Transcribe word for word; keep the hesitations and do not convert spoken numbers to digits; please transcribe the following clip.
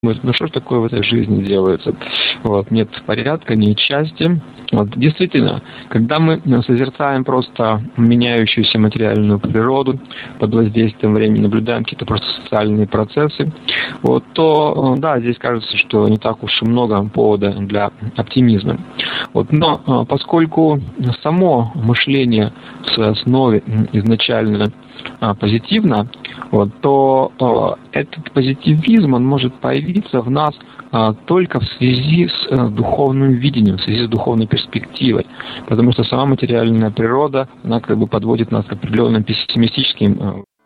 ну что ж такое в этой жизни делается? Вот, нет порядка, нет счастья. Вот, действительно, когда мы созерцаем просто меняющуюся материальную природу, под воздействием времени наблюдаем какие-то просто социальные процессы, вот, то да, здесь кажется, что не так уж и много повода для оптимизма. Вот, но поскольку само мышление в своей основе изначально позитивно, вот, то этот позитивизм он может появиться в нас только в связи с духовным видением, в связи с духовной перспективой, потому что сама материальная природа, она как бы подводит нас к определенным пессимистическим